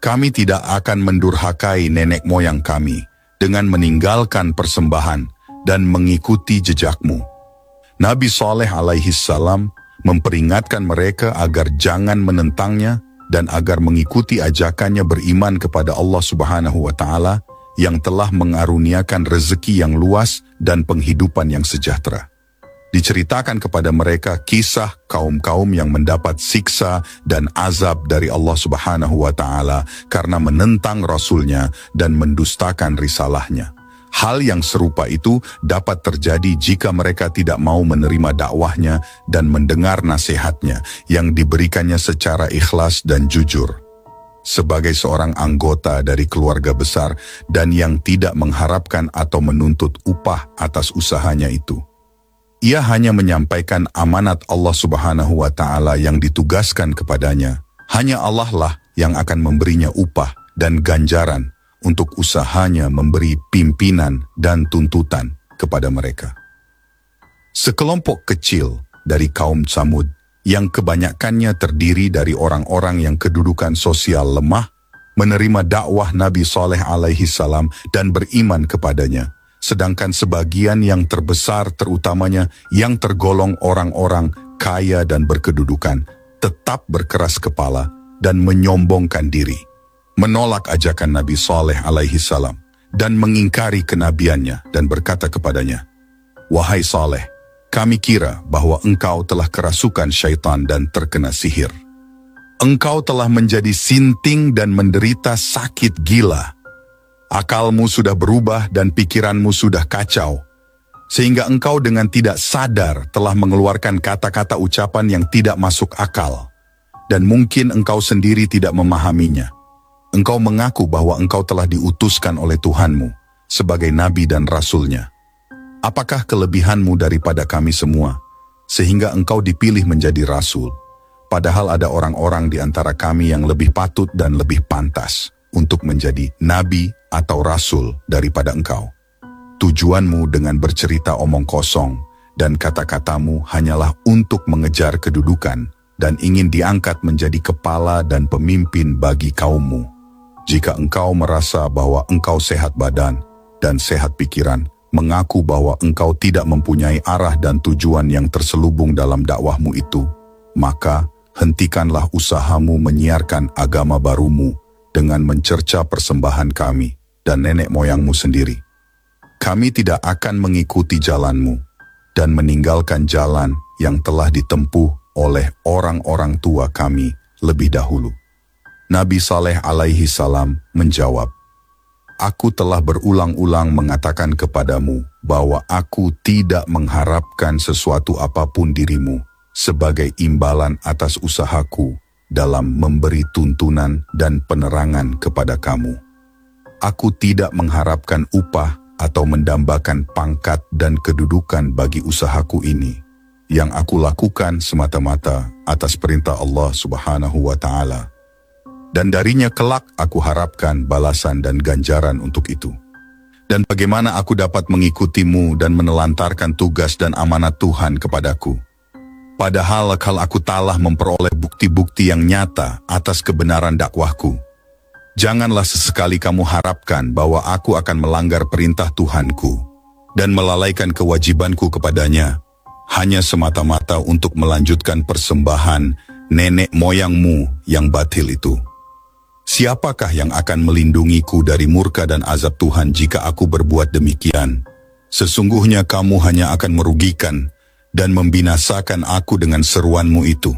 Kami tidak akan mendurhakai nenek moyang kami dengan meninggalkan persembahan dan mengikuti jejakmu. Nabi Saleh alaihi salam memperingatkan mereka agar jangan menentangnya dan agar mengikuti ajakannya beriman kepada Allah Subhanahu wa Ta'ala yang telah mengaruniakan rezeki yang luas dan penghidupan yang sejahtera. Diceritakan kepada mereka kisah kaum-kaum yang mendapat siksa dan azab dari Allah Subhanahu wa Ta'ala karena menentang Rasulnya dan mendustakan risalahnya. Hal yang serupa itu dapat terjadi jika mereka tidak mau menerima dakwahnya dan mendengar nasihatnya yang diberikannya secara ikhlas dan jujur. Sebagai seorang anggota dari keluarga besar dan yang tidak mengharapkan atau menuntut upah atas usahanya itu, ia hanya menyampaikan amanat Allah Subhanahu wa Ta'ala yang ditugaskan kepadanya. Hanya Allah lah yang akan memberinya upah dan ganjaran untuk usahanya memberi pimpinan dan tuntutan kepada mereka. Sekelompok kecil dari kaum Tsamud yang kebanyakannya terdiri dari orang-orang yang kedudukan sosial lemah menerima dakwah Nabi Saleh alaihi salam dan beriman kepadanya. Sedangkan sebagian yang terbesar terutamanya yang tergolong orang-orang kaya dan berkedudukan tetap berkeras kepala dan menyombongkan diri, menolak ajakan Nabi Saleh alaihi salam dan mengingkari kenabiannya dan berkata kepadanya, "Wahai Saleh, kami kira bahwa engkau telah kerasukan syaitan dan terkena sihir. Engkau telah menjadi sinting dan menderita sakit gila. Akalmu sudah berubah dan pikiranmu sudah kacau, sehingga engkau dengan tidak sadar telah mengeluarkan kata-kata ucapan yang tidak masuk akal, dan mungkin engkau sendiri tidak memahaminya. Engkau mengaku bahwa engkau telah diutuskan oleh Tuhanmu sebagai nabi dan rasulnya. Apakah kelebihanmu daripada kami semua, sehingga engkau dipilih menjadi rasul, padahal ada orang-orang di antara kami yang lebih patut dan lebih pantas untuk menjadi nabi atau rasul daripada engkau. Tujuanmu dengan bercerita omong kosong dan kata-katamu hanyalah untuk mengejar kedudukan dan ingin diangkat menjadi kepala dan pemimpin bagi kaummu. Jika engkau merasa bahwa engkau sehat badan dan sehat pikiran, mengaku bahwa engkau tidak mempunyai arah dan tujuan yang terselubung dalam dakwahmu itu, maka hentikanlah usahamu menyiarkan agama barumu dengan mencerca persembahan kami dan nenek moyangmu sendiri. Kami tidak akan mengikuti jalanmu dan meninggalkan jalan yang telah ditempuh oleh orang-orang tua kami lebih dahulu." Nabi Saleh alaihi salam menjawab, "Aku telah berulang-ulang mengatakan kepadamu bahwa aku tidak mengharapkan sesuatu apapun dirimu sebagai imbalan atas usahaku dalam memberi tuntunan dan penerangan kepada kamu. Aku tidak mengharapkan upah atau mendambakan pangkat dan kedudukan bagi usahaku ini. Yang aku lakukan semata-mata atas perintah Allah Subhanahu wa Ta'ala. Dan darinya kelak aku harapkan balasan dan ganjaran untuk itu. Dan bagaimana aku dapat mengikutimu dan menelantarkan tugas dan amanat Tuhan kepadaku? Padahal kalau aku telah memperoleh bukti-bukti yang nyata atas kebenaran dakwahku. Janganlah sesekali kamu harapkan bahwa aku akan melanggar perintah Tuhanku dan melalaikan kewajibanku kepadanya, hanya semata-mata untuk melanjutkan persembahan nenek moyangmu yang batil itu. Siapakah yang akan melindungiku dari murka dan azab Tuhan jika aku berbuat demikian? Sesungguhnya kamu hanya akan merugikan dan membinasakan aku dengan seruanmu itu."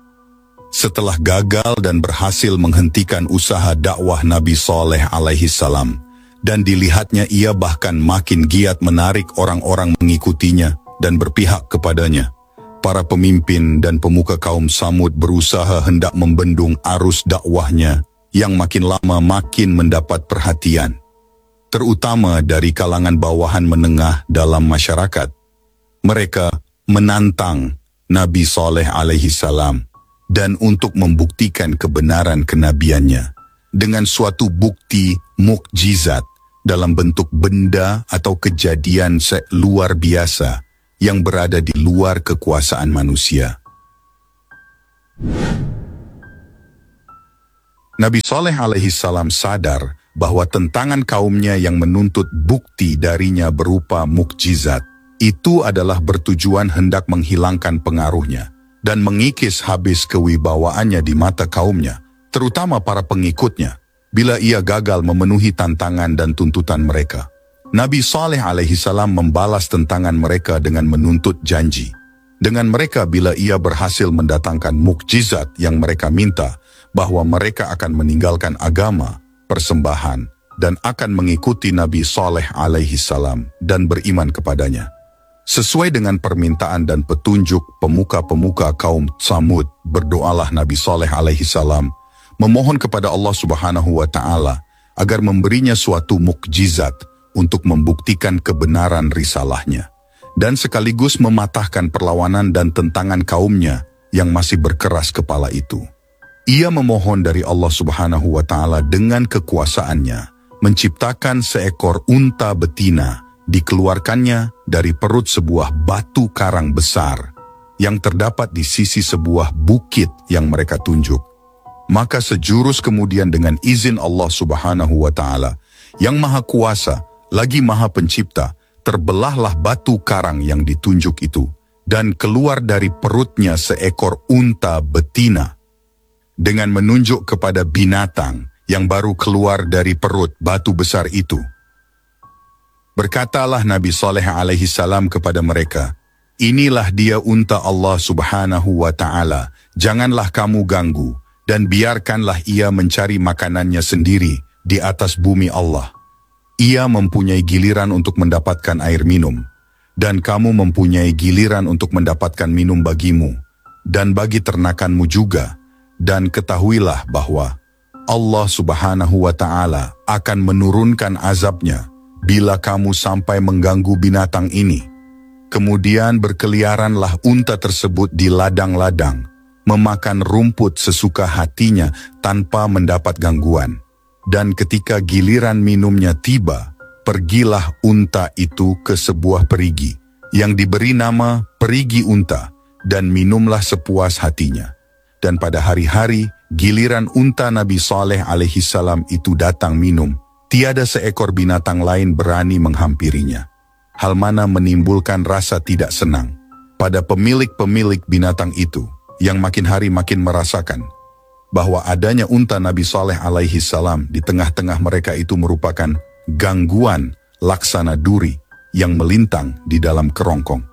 Setelah gagal dan berhasil menghentikan usaha dakwah Nabi Saleh alaihi salam, dan dilihatnya ia bahkan makin giat menarik orang-orang mengikutinya dan berpihak kepadanya, para pemimpin dan pemuka kaum Tsamud berusaha hendak membendung arus dakwahnya yang makin lama makin mendapat perhatian, terutama dari kalangan bawahan menengah dalam masyarakat. Mereka menantang Nabi Saleh alaihi salam dan untuk membuktikan kebenaran kenabiannya dengan suatu bukti mukjizat dalam bentuk benda atau kejadian luar biasa yang berada di luar kekuasaan manusia. Nabi Saleh alaihi salam sadar bahwa tentangan kaumnya yang menuntut bukti darinya berupa mukjizat itu adalah bertujuan hendak menghilangkan pengaruhnya dan mengikis habis kewibawaannya di mata kaumnya, terutama para pengikutnya, bila ia gagal memenuhi tantangan dan tuntutan mereka. Nabi Saleh alaihi salam membalas tentangan mereka dengan menuntut janji. Dengan mereka bila ia berhasil mendatangkan mukjizat yang mereka minta, bahwa mereka akan meninggalkan agama, persembahan, dan akan mengikuti Nabi Saleh alaihi salam dan beriman kepadanya. Sesuai dengan permintaan dan petunjuk pemuka-pemuka kaum Tsamud, berdoalah Nabi Saleh alaihi salam memohon kepada Allah Subhanahu wa Ta'ala agar memberinya suatu mukjizat untuk membuktikan kebenaran risalahnya dan sekaligus mematahkan perlawanan dan tentangan kaumnya yang masih berkeras kepala itu. Ia memohon dari Allah Subhanahu wa Ta'ala dengan kekuasaannya menciptakan seekor unta betina, dikeluarkannya dari perut sebuah batu karang besar yang terdapat di sisi sebuah bukit yang mereka tunjuk. Maka sejurus kemudian dengan izin Allah Subhanahu wa Ta'ala yang maha kuasa lagi maha pencipta, terbelahlah batu karang yang ditunjuk itu dan keluar dari perutnya seekor unta betina dengan menunjuk kepada binatang yang baru keluar dari perut batu besar itu. Berkatalah Nabi Saleh alaihi salam kepada mereka, "Inilah dia unta Allah Subhanahu wa Ta'ala, janganlah kamu ganggu dan biarkanlah ia mencari makanannya sendiri di atas bumi Allah. Ia mempunyai giliran untuk mendapatkan air minum, dan kamu mempunyai giliran untuk mendapatkan minum bagimu, dan bagi ternakanmu juga, dan ketahuilah bahwa Allah Subhanahu wa Ta'ala akan menurunkan azabnya bila kamu sampai mengganggu binatang ini." Kemudian berkeliaranlah unta tersebut di ladang-ladang, memakan rumput sesuka hatinya tanpa mendapat gangguan. Dan ketika giliran minumnya tiba, pergilah unta itu ke sebuah perigi, yang diberi nama perigi unta, dan minumlah sepuas hatinya. Dan pada hari-hari, giliran unta Nabi Saleh alaihi salam itu datang minum, tiada seekor binatang lain berani menghampirinya. Hal mana menimbulkan rasa tidak senang pada pemilik-pemilik binatang itu, yang makin hari makin merasakan bahwa adanya unta Nabi Saleh alaihi salam di tengah-tengah mereka itu merupakan gangguan laksana duri yang melintang di dalam kerongkong.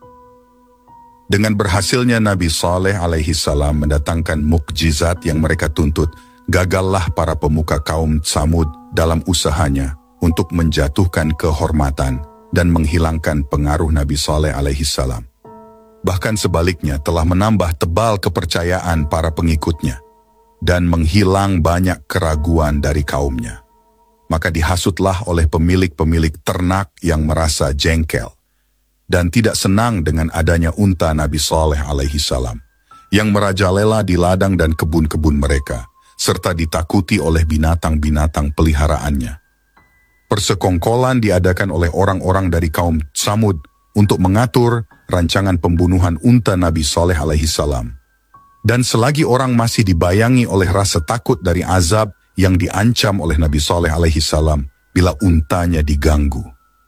Dengan berhasilnya Nabi Saleh alaihi salam mendatangkan mukjizat yang mereka tuntut, gagallah para pemuka kaum Tsamud dalam usahanya untuk menjatuhkan kehormatan dan menghilangkan pengaruh Nabi Saleh alaihi salam. Bahkan sebaliknya telah menambah tebal kepercayaan para pengikutnya dan menghilang banyak keraguan dari kaumnya. Maka dihasutlah oleh pemilik-pemilik ternak yang merasa jengkel dan tidak senang dengan adanya unta Nabi Saleh alaihi salam yang merajalela di ladang dan kebun-kebun mereka, serta ditakuti oleh binatang-binatang peliharaannya. Persekongkolan diadakan oleh orang-orang dari kaum Tsamud untuk mengatur rancangan pembunuhan unta Nabi Saleh alaihi salam. Dan selagi orang masih dibayangi oleh rasa takut dari azab yang diancam oleh Nabi Saleh alaihi salam bila untanya diganggu.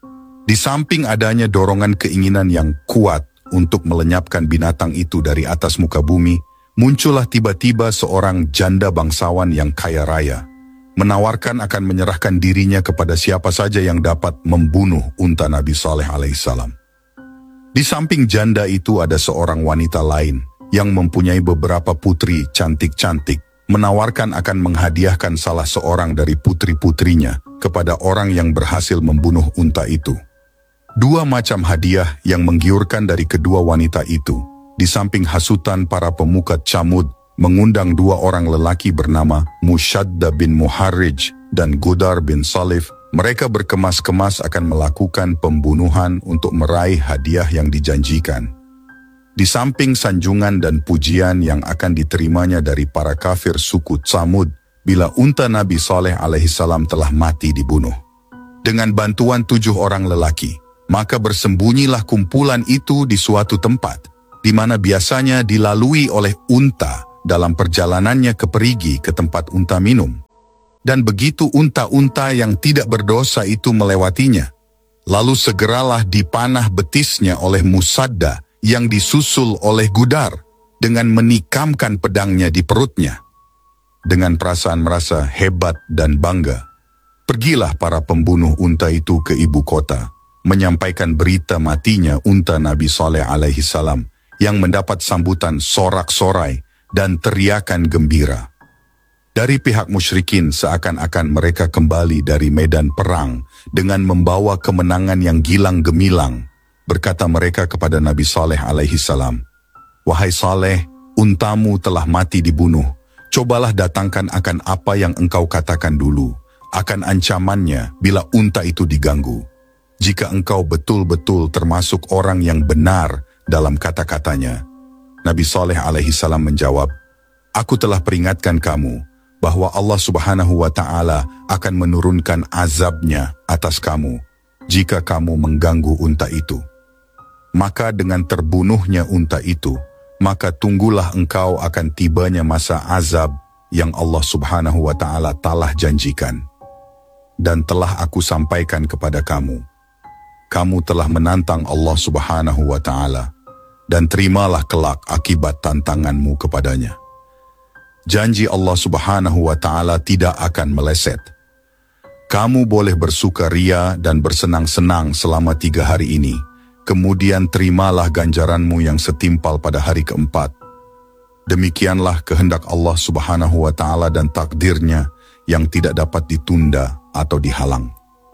Di samping adanya dorongan keinginan yang kuat untuk melenyapkan binatang itu dari atas muka bumi, muncullah tiba-tiba seorang janda bangsawan yang kaya raya, menawarkan akan menyerahkan dirinya kepada siapa saja yang dapat membunuh unta Nabi Saleh alaihi salam. Di samping janda itu ada seorang wanita lain yang mempunyai beberapa putri cantik-cantik, menawarkan akan menghadiahkan salah seorang dari putri-putrinya kepada orang yang berhasil membunuh unta itu. Dua macam hadiah yang menggiurkan dari kedua wanita itu, di samping hasutan para pemuka Tsamud mengundang dua orang lelaki bernama Mushadda bin Muharrij dan Gudar bin Salif. Mereka berkemas-kemas akan melakukan pembunuhan untuk meraih hadiah yang dijanjikan. Di samping sanjungan dan pujian yang akan diterimanya dari para kafir suku Tsamud bila unta Nabi Saleh alaihi salam telah mati dibunuh. Dengan bantuan 7 orang lelaki, maka bersembunyilah kumpulan itu di suatu tempat, di mana biasanya dilalui oleh unta dalam perjalanannya ke perigi ke tempat unta minum. Dan begitu unta-unta yang tidak berdosa itu melewatinya, lalu segeralah dipanah betisnya oleh Musadda yang disusul oleh Gudar dengan menikamkan pedangnya di perutnya. Dengan perasaan merasa hebat dan bangga, pergilah para pembunuh unta itu ke ibu kota, menyampaikan berita matinya unta Nabi Saleh alaihi salam yang mendapat sambutan sorak-sorai dan teriakan gembira. Dari pihak musyrikin seakan-akan mereka kembali dari medan perang dengan membawa kemenangan yang gilang gemilang. Berkata mereka kepada Nabi Saleh alaihi salam, "Wahai Saleh, untamu telah mati dibunuh. Cobalah datangkan akan apa yang engkau katakan dulu, akan ancamannya bila unta itu diganggu. Jika engkau betul-betul termasuk orang yang benar dalam kata-katanya." Nabi Saleh alaihi salam menjawab, "Aku telah peringatkan kamu bahwa Allah Subhanahu wa Ta'ala akan menurunkan azabnya atas kamu jika kamu mengganggu unta itu. Maka dengan terbunuhnya unta itu, maka tunggulah engkau akan tibanya masa azab yang Allah Subhanahu wa Ta'ala telah janjikan. Dan telah aku sampaikan kepada kamu, kamu telah menantang Allah Subhanahu wa Ta'ala, dan terimalah kelak akibat tantanganmu kepadanya. Janji Allah Subhanahu wa Ta'ala tidak akan meleset. Kamu boleh bersukaria dan bersenang-senang selama 3 hari ini, kemudian terimalah ganjaranmu yang setimpal pada hari keempat. Demikianlah kehendak Allah Subhanahu wa Ta'ala dan takdirnya yang tidak dapat ditunda atau dihalang."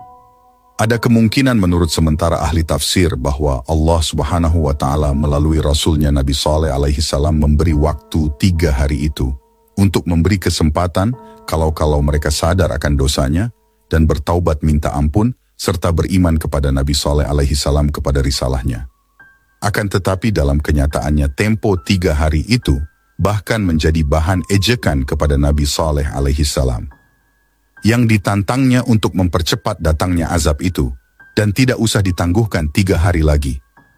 Ada kemungkinan menurut sementara ahli tafsir bahwa Allah Subhanahu wa Ta'ala melalui Rasulnya Nabi Saleh alaihi salam memberi waktu 3 hari itu untuk memberi kesempatan kalau mereka sadar akan dosanya dan bertaubat minta ampun serta beriman kepada Nabi Saleh alaihi salam kepada risalahnya. Akan tetapi dalam kenyataannya tempo 3 hari itu bahkan menjadi bahan ejekan kepada Nabi Saleh alaihi salam, yang ditantangnya untuk mempercepat datangnya azab itu dan tidak usah ditangguhkan 3 hari lagi.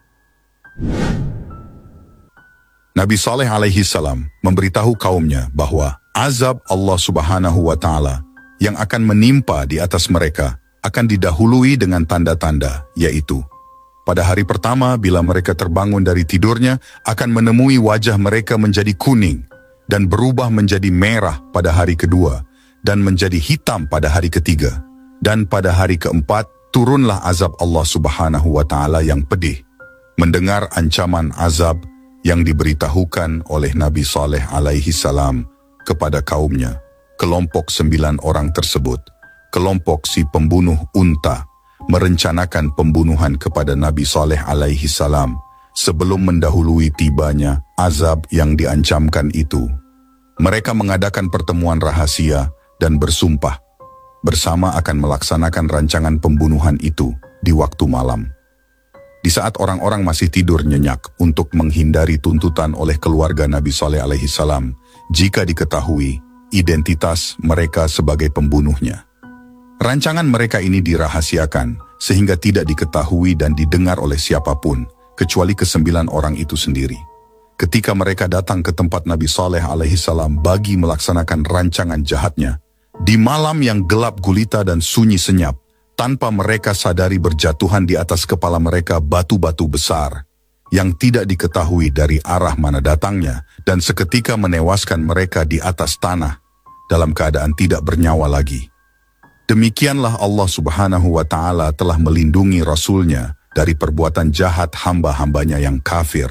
Nabi Saleh alaihi salam memberitahu kaumnya bahwa azab Allah Subhanahu wa Ta'ala yang akan menimpa di atas mereka akan didahului dengan tanda-tanda, yaitu pada hari pertama bila mereka terbangun dari tidurnya akan menemui wajah mereka menjadi kuning dan berubah menjadi merah pada hari kedua dan menjadi hitam pada hari ketiga, dan pada hari keempat turunlah azab Allah Subhanahu wa Ta'ala yang pedih. Mendengar ancaman azab yang diberitahukan oleh Nabi Saleh alaihi salam kepada kaumnya, kelompok 9 orang tersebut, kelompok si pembunuh unta, merencanakan pembunuhan kepada Nabi Saleh alaihi salam sebelum mendahului tibanya azab yang diancamkan itu. Mereka mengadakan pertemuan rahasia dan bersumpah bersama akan melaksanakan rancangan pembunuhan itu di waktu malam. Di saat orang-orang masih tidur nyenyak untuk menghindari tuntutan oleh keluarga Nabi Saleh alaihi salam jika diketahui identitas mereka sebagai pembunuhnya. Rancangan mereka ini dirahasiakan sehingga tidak diketahui dan didengar oleh siapapun kecuali ke-9 orang itu sendiri. Ketika mereka datang ke tempat Nabi Saleh alaihi salam bagi melaksanakan rancangan jahatnya, di malam yang gelap gulita dan sunyi senyap, tanpa mereka sadari berjatuhan di atas kepala mereka batu-batu besar yang tidak diketahui dari arah mana datangnya dan seketika menewaskan mereka di atas tanah dalam keadaan tidak bernyawa lagi. Demikianlah Allah Subhanahu wa Ta'ala telah melindungi Rasulnya dari perbuatan jahat hamba-hambanya yang kafir.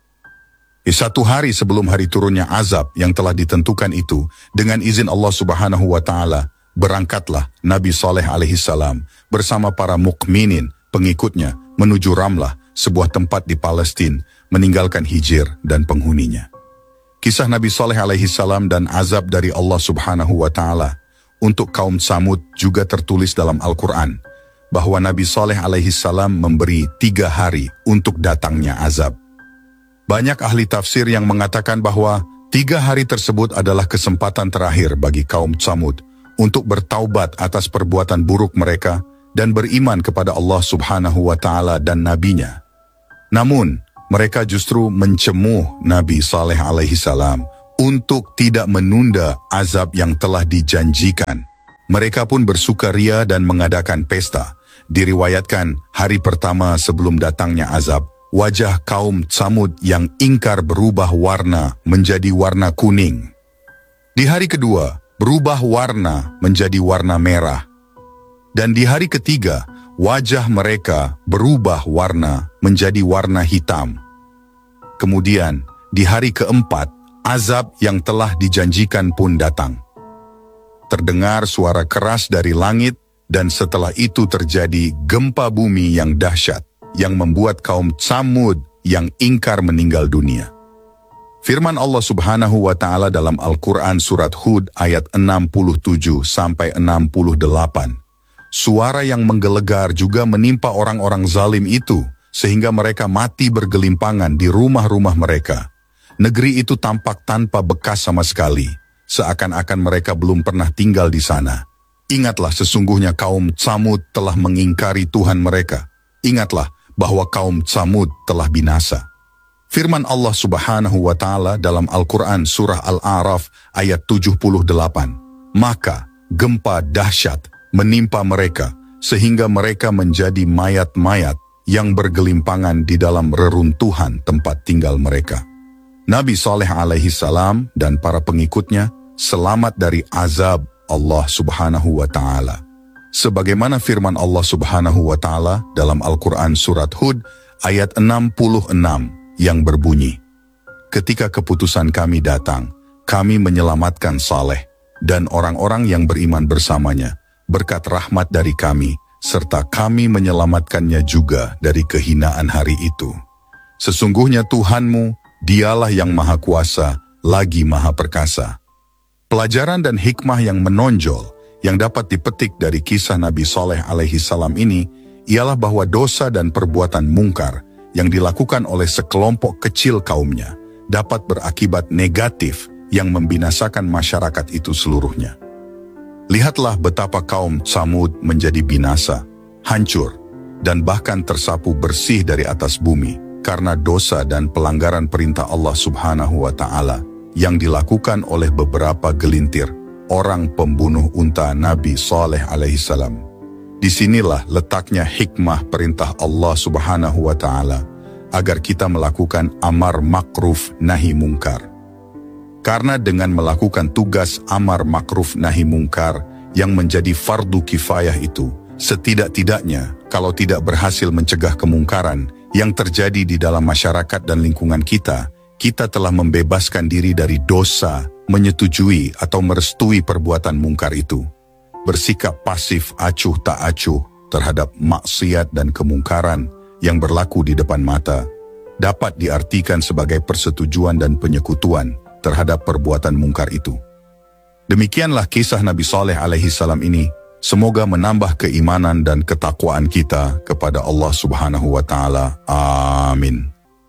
Di 1 hari sebelum hari turunnya azab yang telah ditentukan itu, dengan izin Allah Subhanahu wa Ta'ala, berangkatlah Nabi Saleh alaihi salam bersama para mukminin pengikutnya menuju Ramlah, sebuah tempat di Palestina, meninggalkan Hijr dan penghuninya. Kisah Nabi Saleh alaihi salam dan azab dari Allah Subhanahu wa Ta'ala untuk kaum Samud juga tertulis dalam Al-Quran, bahwa Nabi Saleh alaihi salam memberi 3 hari untuk datangnya azab. Banyak ahli tafsir yang mengatakan bahwa 3 hari tersebut adalah kesempatan terakhir bagi kaum Samud untuk bertaubat atas perbuatan buruk mereka dan beriman kepada Allah Subhanahu wa Ta'ala dan Nabi-Nya. Namun, mereka justru mencemuh Nabi Saleh alaihi salam untuk tidak menunda azab yang telah dijanjikan. Mereka pun bersukaria dan mengadakan pesta. Diriwayatkan hari pertama sebelum datangnya azab, wajah kaum Tsamud yang ingkar berubah warna menjadi warna kuning. Di hari kedua, berubah warna menjadi warna merah. Dan di hari ketiga, wajah mereka berubah warna menjadi warna hitam. Kemudian, di hari keempat, azab yang telah dijanjikan pun datang. Terdengar suara keras dari langit, dan setelah itu terjadi gempa bumi yang dahsyat, yang membuat kaum Tsamud yang ingkar meninggal dunia. Firman Allah Subhanahu wa Ta'ala dalam Al-Quran Surat Hud ayat 67-68. Suara yang menggelegar juga menimpa orang-orang zalim itu, sehingga mereka mati bergelimpangan di rumah-rumah mereka. Negeri itu tampak tanpa bekas sama sekali, seakan-akan mereka belum pernah tinggal di sana. Ingatlah sesungguhnya kaum Tsamud telah mengingkari Tuhan mereka. Ingatlah bahwa kaum Tsamud telah binasa. Firman Allah Subhanahu wa Ta'ala dalam Al-Quran Surah Al-A'raf ayat 78. Maka gempa dahsyat menimpa mereka, sehingga mereka menjadi mayat-mayat yang bergelimpangan di dalam reruntuhan tempat tinggal mereka. Nabi Saleh alaihi salam dan para pengikutnya selamat dari azab Allah Subhanahu wa Ta'ala. Sebagaimana firman Allah Subhanahu wa Ta'ala dalam Al-Quran Surat Hud ayat 66 yang berbunyi, ketika keputusan kami datang, kami menyelamatkan Saleh dan orang-orang yang beriman bersamanya berkat rahmat dari kami, serta kami menyelamatkannya juga dari kehinaan hari itu. Sesungguhnya Tuhanmu, dialah yang maha kuasa, lagi maha perkasa. Pelajaran dan hikmah yang menonjol yang dapat dipetik dari kisah Nabi Saleh alaihi salam ini ialah bahwa dosa dan perbuatan mungkar yang dilakukan oleh sekelompok kecil kaumnya dapat berakibat negatif yang membinasakan masyarakat itu seluruhnya. Lihatlah betapa kaum Tsamud menjadi binasa, hancur, dan bahkan tersapu bersih dari atas bumi karena dosa dan pelanggaran perintah Allah Subhanahu wa Ta'ala yang dilakukan oleh beberapa gelintir orang pembunuh unta Nabi Saleh alaihi salam. Disinilah letaknya hikmah perintah Allah Subhanahu wa Ta'ala agar kita melakukan amar makruf nahi mungkar. Karena dengan melakukan tugas amar makruf nahi mungkar yang menjadi fardu kifayah itu, setidak-tidaknya kalau tidak berhasil mencegah kemungkaran yang terjadi di dalam masyarakat dan lingkungan kita, kita telah membebaskan diri dari dosa, menyetujui atau merestui perbuatan mungkar itu. Bersikap pasif acuh tak acuh terhadap maksiat dan kemungkaran yang berlaku di depan mata dapat diartikan sebagai persetujuan dan penyekutuan terhadap perbuatan mungkar itu. Demikianlah kisah Nabi Saleh alaihi salam ini. Semoga menambah keimanan dan ketakwaan kita kepada Allah Subhanahu wa Ta'ala. Amin.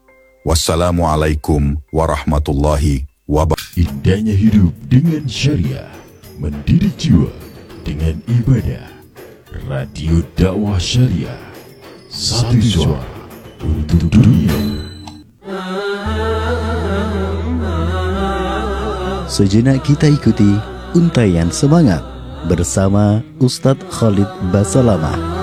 Wassalamualaikum warahmatullahi wabarakatuh. Indahnya hidup dengan syariah, mendidik jiwa dengan ibadah. Radio dakwah syariah, satu suara untuk dunia. Sejenak kita ikuti untaian semangat bersama Ustadz Khalid Basalamah.